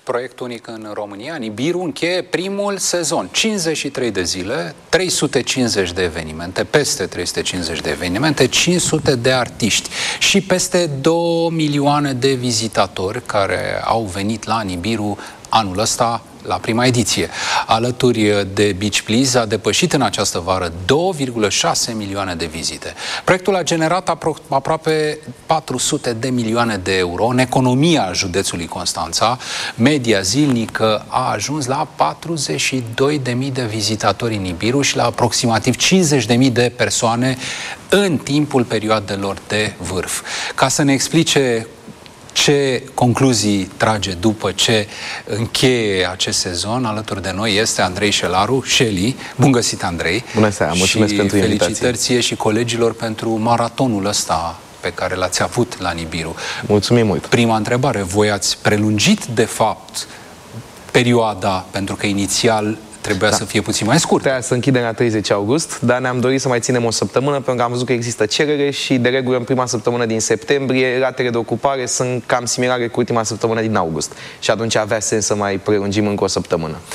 proiect unic în România. Nibiru încheie primul sezon, 53 de zile, 350 de evenimente, peste 350 de evenimente, 500 de artiști și peste 2 milioane de vizitatori care au venit la Nibiru anul ăsta, la prima ediție. Alături de Beach Please a depășit în această vară 2,6 milioane de vizite. Proiectul a generat aproape 400 de milioane de euro în economia județului Constanța. Media zilnică a ajuns la 42.000 de vizitatori în Nibiru și la aproximativ 50.000 de persoane în timpul perioadelor de vârf. Ca să ne explice ce concluzii trage după ce încheie acest sezon, alături de noi este Andrei Șelaru, Șeli. Bun găsit, Andrei! Bună seara, mulțumesc pentru invitație. Felicitări ție și colegilor pentru maratonul ăsta pe care l-ați avut la Nibiru. Mulțumim mult! Prima întrebare, voi ați prelungit de fapt perioada, pentru că inițial trebuia să fie puțin mai scurt. Trebuia să închidem la 30 august, dar ne-am dorit să mai ținem o săptămână, pentru că am văzut că există cerere și, de regulă, în prima săptămână din septembrie, ratele de ocupare sunt cam similare cu ultima săptămână din august. Și atunci avea sens să mai prelungim încă o săptămână.